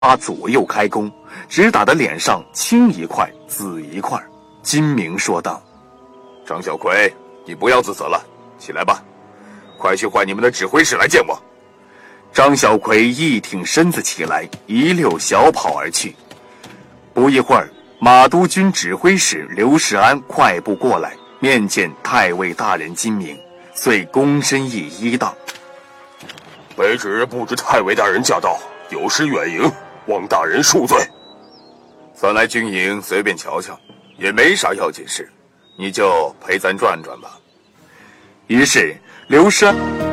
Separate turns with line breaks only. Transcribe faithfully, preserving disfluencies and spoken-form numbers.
他左右开弓，只打得脸上青一块紫一块。金明说道：“
张小奎，你不要自责了，起来吧，快去换你们的指挥使来见我。”
张小奎一挺身子起来，一溜小跑而去。不一会儿，马都军指挥使刘世安快步过来，面见太尉大人金明，遂躬身一揖道：“
卑职不知太尉大人驾到，有失远迎，望大人恕罪。咱来军营随便瞧瞧，也没啥要紧事，你就陪咱转转吧。”
于是刘世安